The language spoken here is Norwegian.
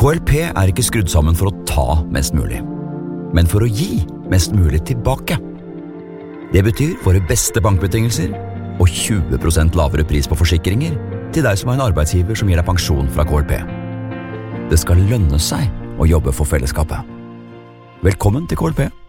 KLP er ikke skrudd sammen for å ta mest mulig, men for å gi mest mulig tilbake. Det betyr våre beste bankbetingelser og 20% lavere pris på forsikringer til deg som har en arbeidsgiver som gir deg pensjon fra KLP. Det skal lønne seg å jobbe for fellesskapet. Velkommen til KLP.